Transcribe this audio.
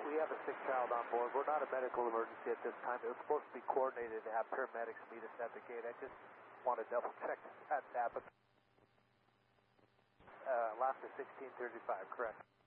we have a sick child on board. We're not a medical emergency at this time. It was supposed to be coordinated to have paramedics meet us at the gate. I just want to double check that happened. Last is 1635, correct.